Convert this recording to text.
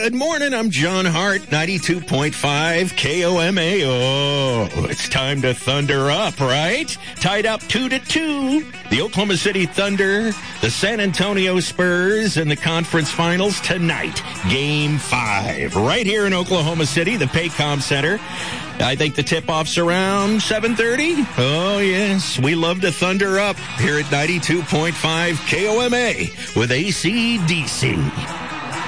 Good morning. I'm John Hart, 92.5 KOMA. Oh, it's time to thunder up, right? Tied up 2-2. The Oklahoma City Thunder, the San Antonio Spurs in the conference finals tonight. Game 5. Right here in Oklahoma City, the Paycom Center. I think the tip-off's around 7:30. Oh, yes. We love to thunder up here at 92.5 KOMA with AC/DC.